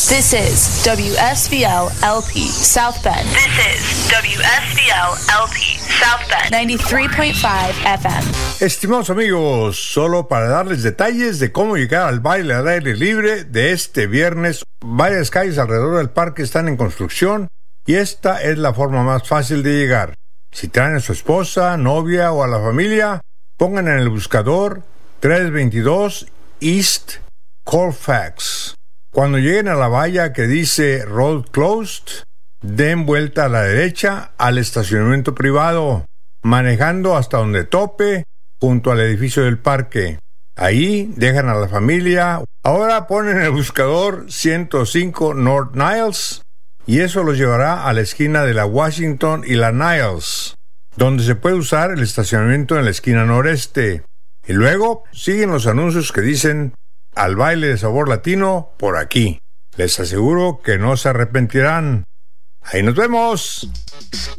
This is WSVL LP South Bend. This is WSVL LP South Bend 93.5 FM. Estimados amigos, solo para darles detalles de cómo llegar al baile al aire libre de este viernes, varias calles alrededor del parque están en construcción y esta es la forma más fácil de llegar. Si traen a su esposa, novia o a la familia, pongan en el buscador 322 East Colfax. Cuando lleguen a la valla que dice Road Closed, den vuelta a la derecha al estacionamiento privado, manejando hasta donde tope, junto al edificio del parque. Ahí dejan a la familia. Ahora ponen en el buscador 105 North Niles y eso los llevará a la esquina de la Washington y la Niles, donde se puede usar el estacionamiento en la esquina noreste. Y luego siguen los anuncios que dicen al baile de sabor latino por aquí. Les aseguro que no se arrepentirán. Ahí nos vemos.